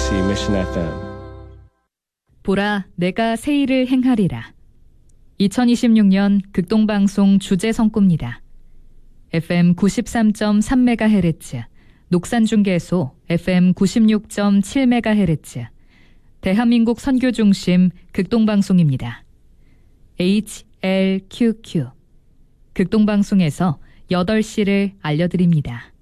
KBC Mission FM. 보라, 내가 새 일을 행하리라. 2026년 극동방송 주제 선구입니다. FM 93.3MHz, 녹산중계소 FM 96.7MHz, 대한민국 선교중심 극동방송입니다. HLQQ, 극동방송에서 8시를 알려드립니다.